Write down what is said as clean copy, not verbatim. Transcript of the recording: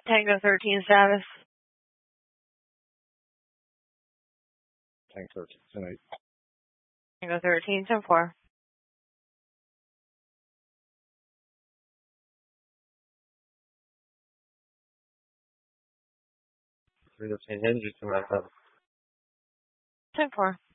Tango 13 status. Tango 13, tonight. Tango 13, 10-4. Hinge, 297. 10-4.